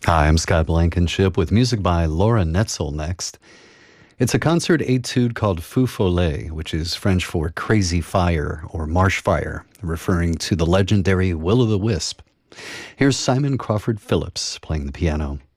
Hi, I'm Scott Blankenship with music by Laura Netzel next. It's a concert etude called Feu Follet, which is French for crazy fire or marsh fire, referring to the legendary Will-o'-the-Wisp. Here's Simon Crawford Phillips playing the piano.